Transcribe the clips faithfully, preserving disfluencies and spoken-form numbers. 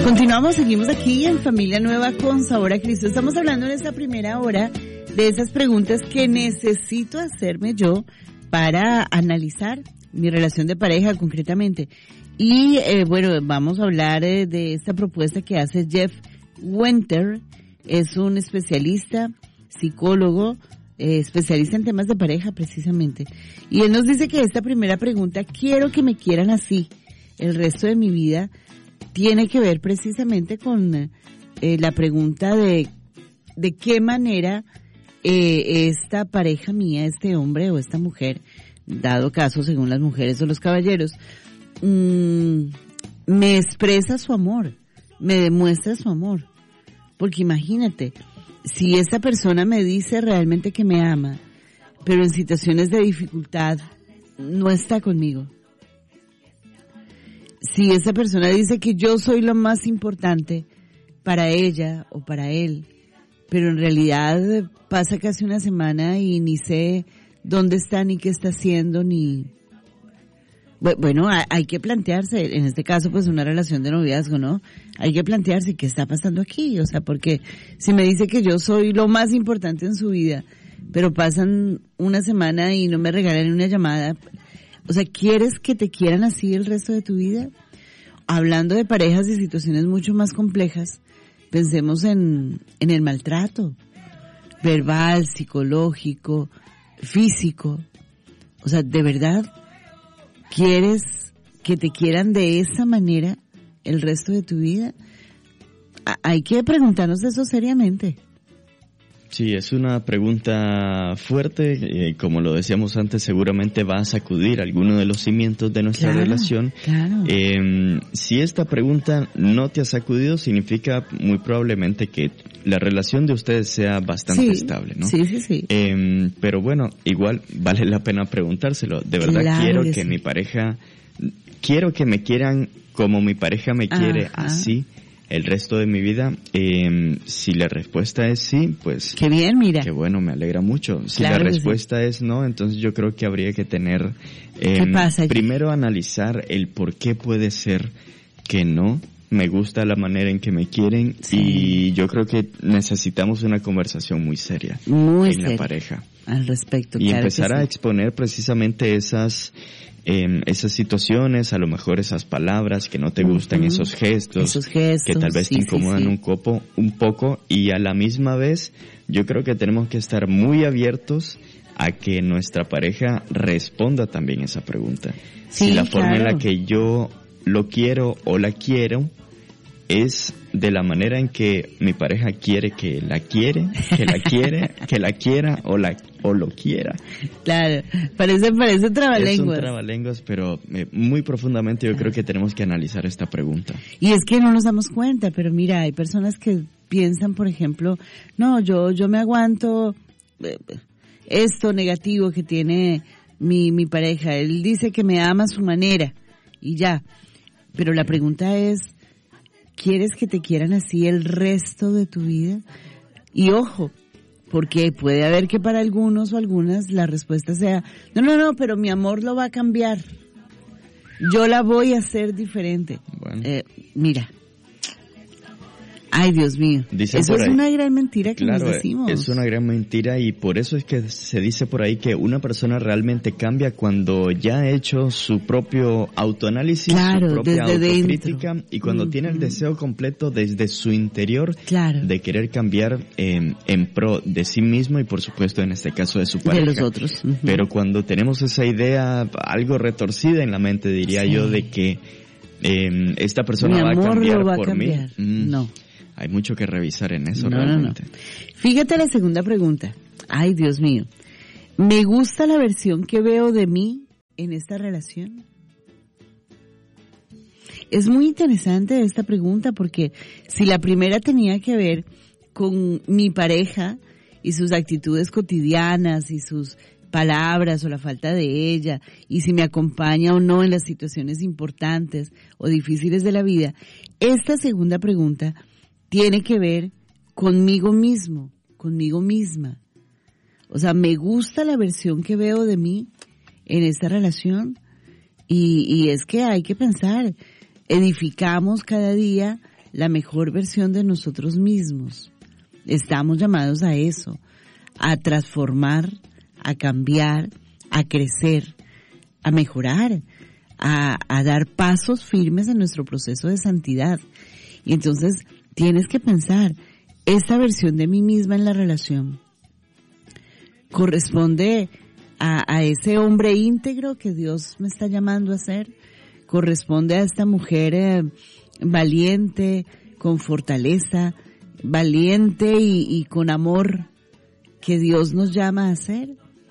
Continuamos, seguimos aquí en Familia Nueva con Sabor a Cristo. Estamos hablando en esta primera hora de esas preguntas que necesito hacerme yo para analizar mi relación de pareja concretamente. Y eh, bueno, vamos a hablar eh, de esta propuesta que hace Jeff Wenter. Es un especialista, psicólogo, eh, especialista en temas de pareja precisamente. Y él nos dice que esta primera pregunta, quiero que me quieran así el resto de mi vida, tiene que ver precisamente con eh, la pregunta de de qué manera eh, esta pareja mía, este hombre o esta mujer, dado caso según las mujeres o los caballeros, mmm, me expresa su amor, me demuestra su amor. Porque imagínate, si esta persona me dice realmente que me ama, pero en situaciones de dificultad no está conmigo. Si esa persona dice que yo soy lo más importante para ella o para él, pero en realidad pasa casi una semana y ni sé dónde está, ni qué está haciendo, ni... Bueno, hay que plantearse, en este caso pues una relación de noviazgo, ¿no? Hay que plantearse qué está pasando aquí, o sea, porque si me dice que yo soy lo más importante en su vida, pero pasan una semana y no me regalan una llamada... O sea, ¿quieres que te quieran así el resto de tu vida? Hablando de parejas y situaciones mucho más complejas, pensemos en, en el maltrato verbal, psicológico, físico. O sea, ¿de verdad quieres que te quieran de esa manera el resto de tu vida? A- hay que preguntarnos eso seriamente. Sí, es una pregunta fuerte, eh, como lo decíamos antes, seguramente va a sacudir alguno de los cimientos de nuestra claro, relación. Claro. Eh, si esta pregunta no te ha sacudido, significa muy probablemente que la relación de ustedes sea bastante sí, estable, ¿no? Sí, sí, sí. Eh, pero bueno, igual vale la pena preguntárselo. De verdad claro quiero que que sí. mi pareja, quiero que me quieran como mi pareja me quiere, Ajá. así el resto de mi vida. Eh, si la respuesta es sí, pues... Qué bien, mira. Qué bueno, me alegra mucho. Si claro la respuesta sí. es no, entonces yo creo que habría que tener... Eh, ¿Qué pasa? Primero analizar el por qué puede ser que no. Me gusta la manera en que me quieren sí. y yo creo que necesitamos una conversación muy seria muy en seria la pareja. Al respecto, Y claro empezar que a sí. exponer precisamente esas... Eh, esas situaciones, a lo mejor esas palabras que no te gustan, uh-huh. esos gestos, esos gestos que tal vez sí, te incomodan sí, sí. un copo, un poco, y a la misma vez yo creo que tenemos que estar muy abiertos a que nuestra pareja responda también esa pregunta. Sí, si la forma claro. en la que yo lo quiero o la quiero es de la manera en que mi pareja quiere que la quiere, que la quiere, que la quiera o la o lo quiera. Claro, parece parece trabalenguas. Es un trabalenguas, pero eh, muy profundamente yo creo que tenemos que analizar esta pregunta. Y es que no nos damos cuenta, pero mira, hay personas que piensan, por ejemplo, no, yo yo me aguanto eh, esto negativo que tiene mi mi pareja. Él dice que me ama a su manera y ya. Pero la pregunta es, ¿quieres que te quieran así el resto de tu vida? Y ojo, porque puede haber que para algunos o algunas la respuesta sea, no, no, no, pero mi amor lo va a cambiar. Yo la voy a hacer diferente. Bueno. Eh, mira. Ay, Dios mío. Dicen eso es ahí, una gran mentira que claro, nos decimos. Es una gran mentira y por eso es que se dice por ahí que una persona realmente cambia cuando ya ha hecho su propio autoanálisis, claro, su propia desde autocrítica dentro. y cuando Mm-hmm. tiene el deseo completo desde su interior claro. de querer cambiar eh, en pro de sí mismo y por supuesto en este caso de su pareja. De los otros. Uh-huh. Pero cuando tenemos esa idea algo retorcida en la mente, diría sí. yo, de que eh, esta persona Mi va amor a cambiar lo va por a cambiar. mí. Mm. No. Hay mucho que revisar en eso no, realmente. No, no. Fíjate la segunda pregunta. Ay, Dios mío. ¿Me gusta la versión que veo de mí en esta relación? Es muy interesante esta pregunta porque si la primera tenía que ver con mi pareja y sus actitudes cotidianas y sus palabras o la falta de ella y si me acompaña o no en las situaciones importantes o difíciles de la vida, esta segunda pregunta tiene que ver conmigo mismo, conmigo misma. O sea, me gusta la versión que veo de mí en esta relación y, y es que hay que pensar, edificamos cada día la mejor versión de nosotros mismos. Estamos llamados a eso, a transformar, a cambiar, a crecer, a mejorar, a, a dar pasos firmes en nuestro proceso de santidad. Y entonces tienes que pensar, esta versión de mí misma en la relación corresponde a, a ese hombre íntegro que Dios me está llamando a ser, corresponde a esta mujer eh, valiente, con fortaleza, valiente y, y con amor que Dios nos llama a ser,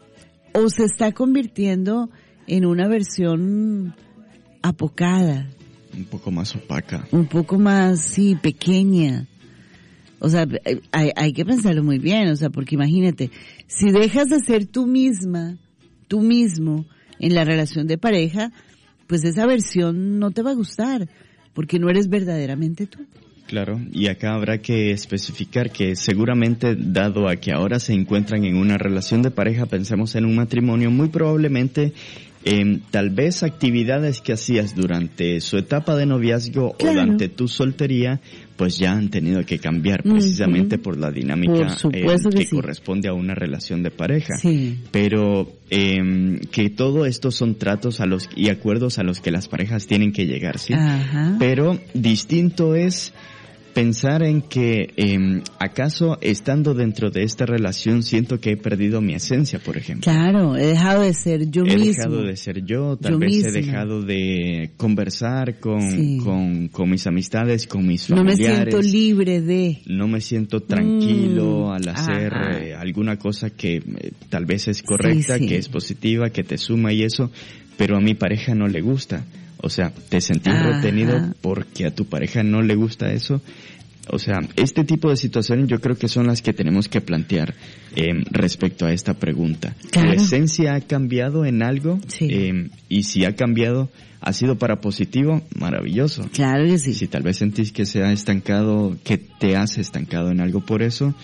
o se está convirtiendo en una versión apocada, un poco más opaca, un poco más, sí, pequeña. O sea, hay, hay que pensarlo muy bien, o sea, porque imagínate, si dejas de ser tú misma, tú mismo, en la relación de pareja, pues esa versión no te va a gustar, porque no eres verdaderamente tú. Claro, y acá habrá que especificar que seguramente, dado a que ahora se encuentran en una relación de pareja, pensemos en un matrimonio, muy probablemente eh, tal vez actividades que hacías durante su etapa de noviazgo, claro, o durante tu soltería, pues ya han tenido que cambiar precisamente uh-huh. por la dinámica por eh, que, que sí. corresponde a una relación de pareja. Sí. Pero eh, que todo esto son tratos a los y acuerdos a los que las parejas tienen que llegar, ¿sí? Ajá. Pero distinto es pensar en que, eh, acaso estando dentro de esta relación siento que he perdido mi esencia, por ejemplo. Claro, he dejado de ser yo he mismo. He dejado de ser yo, tal yo vez misma. he dejado de conversar con, sí. con, con mis amistades, con mis familiares. No me siento libre de. No me siento tranquilo mm, al hacer eh, alguna cosa que eh, tal vez es correcta, sí, sí. que es positiva, que te suma y eso, pero a mi pareja no le gusta. O sea, te sentís Ajá. retenido porque a tu pareja no le gusta eso. O sea, este tipo de situaciones yo creo que son las que tenemos que plantear eh, respecto a esta pregunta. Claro. ¿La esencia ha cambiado en algo? Sí. Eh, y si ha cambiado, ¿ha sido para positivo? Maravilloso. Claro que sí. Si tal vez sentís que se ha estancado, que te has estancado en algo por eso,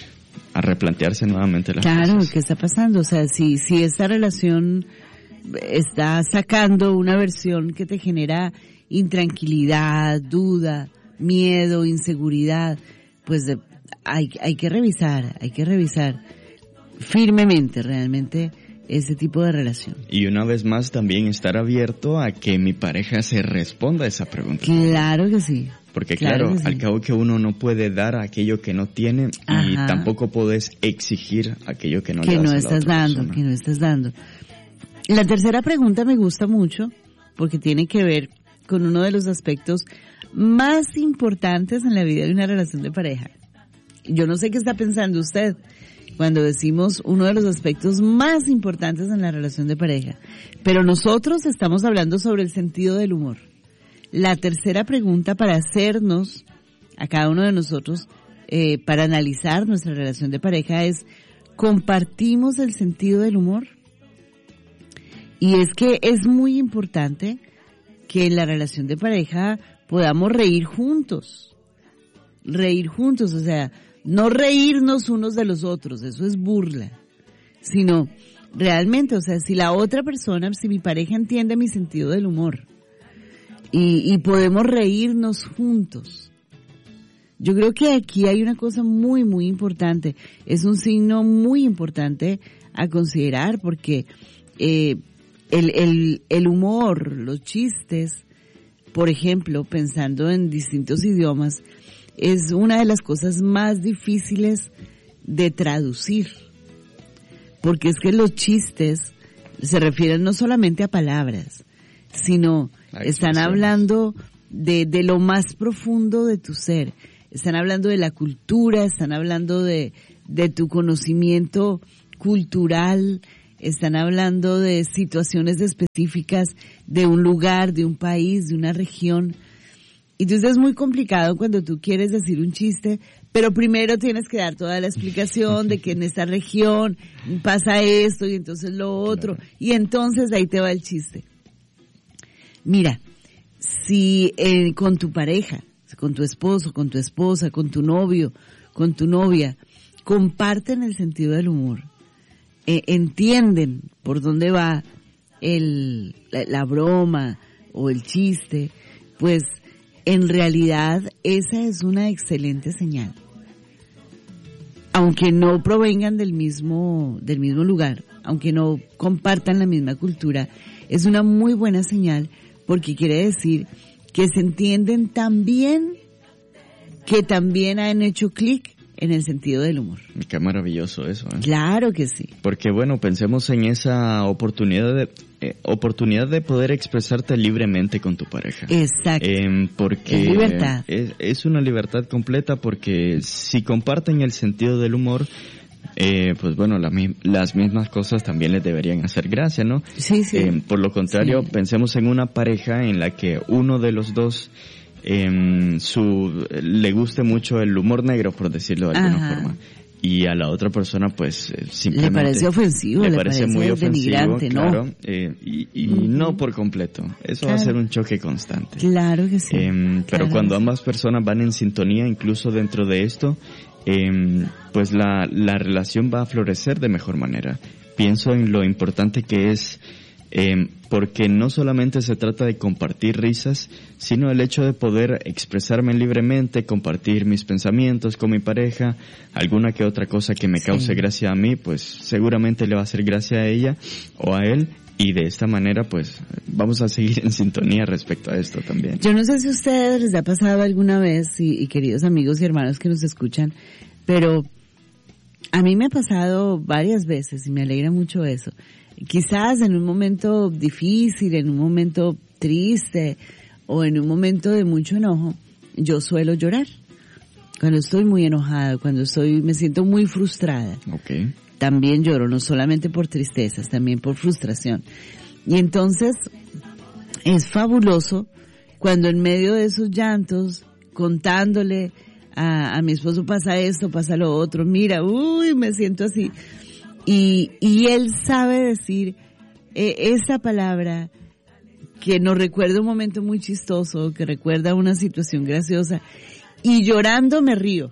a replantearse nuevamente las claro, cosas. ¿qué está pasando? O sea, si, si esta relación está sacando una versión que te genera intranquilidad, duda, miedo, inseguridad, pues de, hay, hay que revisar, hay que revisar firmemente realmente ese tipo de relación. Y una vez más también estar abierto a que mi pareja se responda a esa pregunta. Claro que sí. Porque claro, claro sí. al cabo que uno no puede dar aquello que no tiene Ajá. y tampoco puedes exigir aquello que no que le das no a la estás otra dando, persona. que no estás dando. La tercera pregunta me gusta mucho porque tiene que ver con uno de los aspectos más importantes en la vida de una relación de pareja. Yo no sé qué está pensando usted cuando decimos uno de los aspectos más importantes en la relación de pareja, pero nosotros estamos hablando sobre el sentido del humor. La tercera pregunta para hacernos a cada uno de nosotros, eh, para analizar nuestra relación de pareja es, ¿compartimos el sentido del humor? Y es que es muy importante que en la relación de pareja podamos reír juntos, reír juntos, o sea, no reírnos unos de los otros, eso es burla, sino realmente, o sea, si la otra persona, si mi pareja entiende mi sentido del humor y, y podemos reírnos juntos. Yo creo que aquí hay una cosa muy, muy importante, es un signo muy importante a considerar porque eh, el, el, el humor, los chistes, por ejemplo, pensando en distintos idiomas, es una de las cosas más difíciles de traducir. Porque es que los chistes se refieren no solamente a palabras, sino están hablando de, de lo más profundo de tu ser. Están hablando de la cultura, están hablando de, de tu conocimiento cultural, están hablando de situaciones específicas de un lugar, de un país, de una región. Entonces es muy complicado cuando tú quieres decir un chiste, pero primero tienes que dar toda la explicación de que en esta región pasa esto y entonces lo otro, claro. Y entonces ahí te va el chiste. Mira, si eh, con tu pareja, con tu esposo, con tu esposa, con tu novio, con tu novia, comparten el sentido del humor, Eh, entienden por dónde va el, la, la broma o el chiste, pues en realidad esa es una excelente señal. Aunque no provengan del mismo, del mismo lugar, aunque no compartan la misma cultura, es una muy buena señal porque quiere decir que se entienden tan bien que también han hecho clic en el sentido del humor. Qué maravilloso eso, ¿eh? Claro que sí. Porque bueno, pensemos en esa oportunidad de eh, oportunidad de poder expresarte libremente con tu pareja. Exacto. Eh, porque es libertad. Es, es una libertad completa porque si comparten el sentido del humor, eh, pues bueno, la, las mismas cosas también les deberían hacer gracia, ¿no? Sí, sí. Eh, por lo contrario, sí. Pensemos en una pareja en la que uno de los dos Eh, su le guste mucho el humor negro, por decirlo de alguna Ajá. forma, y a la otra persona pues eh, simplemente le parece ofensivo, le, le parece, parece muy ofensivo, ¿no? claro, eh, y, y uh-huh. no por completo. Eso claro. va a ser un choque constante. Claro que sí. Eh, claro. Pero cuando ambas personas van en sintonía, incluso dentro de esto, eh, pues la la relación va a florecer de mejor manera. Pienso en lo importante que es. Eh, porque no solamente se trata de compartir risas, sino el hecho de poder expresarme libremente, compartir mis pensamientos con mi pareja, alguna que otra cosa que me cause sí. gracia a mí, pues seguramente le va a hacer gracia a ella o a él, y de esta manera pues vamos a seguir en sintonía respecto a esto también. Yo no sé si a ustedes les ha pasado alguna vez, y, y queridos amigos y hermanos que nos escuchan, pero a mí me ha pasado varias veces y me alegra mucho eso. Quizás en un momento difícil, en un momento triste o en un momento de mucho enojo, yo suelo llorar. Cuando estoy muy enojada, cuando estoy, me siento muy frustrada. Okay. También lloro, no solamente por tristezas, también por frustración. Y entonces es fabuloso cuando en medio de esos llantos, contándole a, a mi esposo pasa esto, pasa lo otro, mira, uy, me siento así. Y, y él sabe decir eh, esa palabra que nos recuerda un momento muy chistoso, que recuerda una situación graciosa, y llorando me río.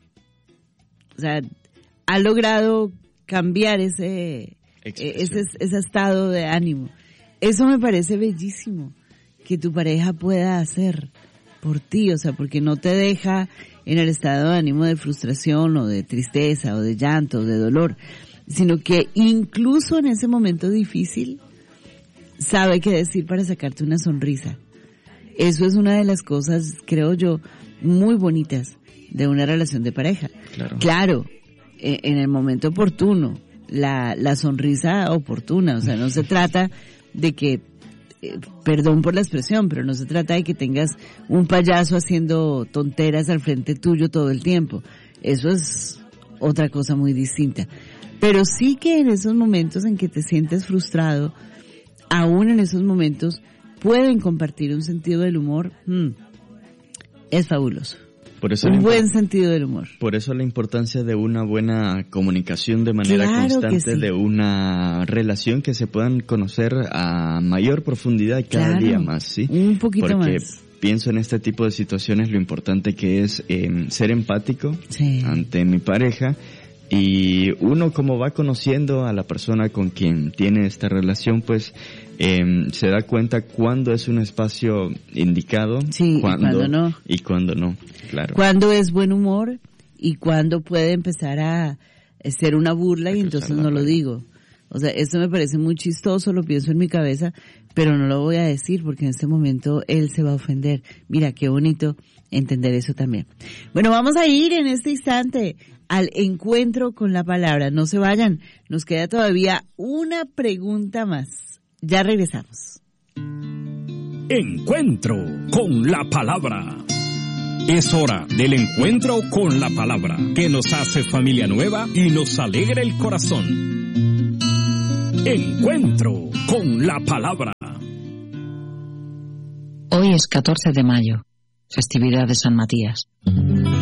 O sea, ha logrado cambiar ese, ese, ese estado de ánimo. Eso me parece bellísimo, que tu pareja pueda hacer por ti, o sea, porque no te deja en el estado de ánimo de frustración o de tristeza o de llanto o de dolor, sino que incluso en ese momento difícil sabe qué decir para sacarte una sonrisa. Eso es una de las cosas, creo yo, muy bonitas de una relación de pareja. Claro, claro en el momento oportuno, la, la sonrisa oportuna, o sea, no se trata de que, eh, perdón por la expresión, pero no se trata de que tengas un payaso haciendo tonteras al frente tuyo todo el tiempo. Eso es otra cosa muy distinta. Pero sí que en esos momentos en que te sientes frustrado, aún en esos momentos pueden compartir un sentido del humor. Hmm, es fabuloso. Por eso un buen sentido del humor. Por eso la importancia de una buena comunicación de manera claro constante, sí. de una relación que se puedan conocer a mayor profundidad cada claro, día más, ¿sí? Un poquito Porque más. Pienso en este tipo de situaciones lo importante que es eh, ser empático sí. ante mi pareja. Y uno, como va conociendo a la persona con quien tiene esta relación, pues eh, se da cuenta cuándo es un espacio indicado, sí, cuándo, y cuándo no. Y cuándo no, claro. Cuándo es buen humor y cuándo puede empezar a ser una burla y entonces no lo digo. O sea, eso me parece muy chistoso, lo pienso en mi cabeza, pero no lo voy a decir porque en este momento él se va a ofender. Mira, qué bonito entender eso también. Bueno, vamos a ir en este instante al encuentro con la palabra. No se vayan, nos queda todavía una pregunta más. Ya regresamos. Encuentro con la palabra. Es hora del encuentro con la palabra, que nos hace familia nueva y nos alegra el corazón. Encuentro con la palabra. Hoy es catorce de mayo, festividad de San Matías.